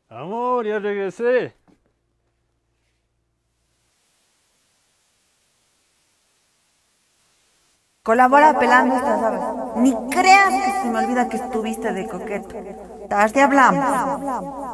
Amor, ya regresé. Colabora pelando estas habas. Ni creas que se me olvida que estuviste de coqueto. Tarde hablamos.